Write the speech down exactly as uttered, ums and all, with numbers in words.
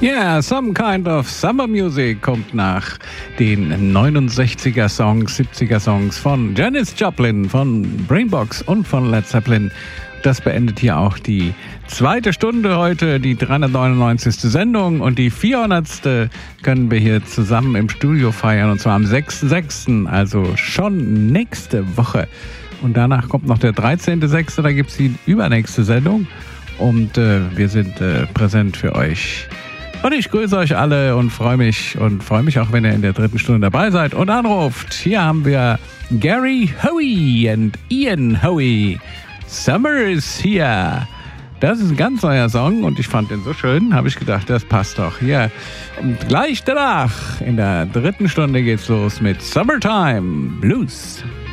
Yeah, Some Kind of Summer Music kommt nach den neunundsechziger Songs, siebziger Songs von Janis Joplin, von Brainbox und von Led Zeppelin. Das beendet hier auch die zweite Stunde heute, die dreihundertneunundneunzigste Sendung, und die vierhundertste können wir hier zusammen im Studio feiern, und zwar am sechsten sechsten, also schon nächste Woche. Und danach kommt noch der dreizehnte sechste, da gibt es die übernächste Sendung, und äh, wir sind äh, präsent für euch. Und ich grüße euch alle und freue mich und freue mich auch, wenn ihr in der dritten Stunde dabei seid und anruft. Hier haben wir Gary Hoey und Ian Hoey. Summer is here. Das ist ein ganz neuer Song und ich fand den so schön, habe ich gedacht, das passt doch. Ja. Und gleich danach, in der dritten Stunde geht's los mit Summertime Blues.